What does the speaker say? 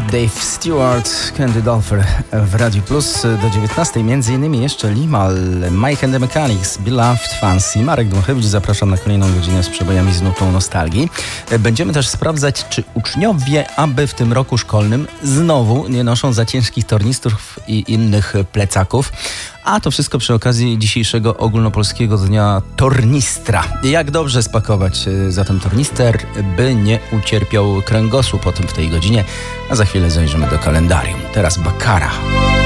Dave Stewart, Candy Dolfer w Radiu Plus do 19. Między innymi jeszcze Limal, Mike and the Mechanics, Beloved, Fancy. Marek Dmuchewicz, zapraszam na kolejną godzinę z przebojami z nutą nostalgii. Będziemy też sprawdzać, czy uczniowie aby w tym roku szkolnym znowu nie noszą za ciężkich tornistrów i innych plecaków. A to wszystko przy okazji dzisiejszego ogólnopolskiego dnia tornistra. Jak dobrze spakować zatem tornister, by nie ucierpiał kręgosłup, o tym w tej godzinie. A za chwilę zajrzymy do kalendarium. Teraz Bakara.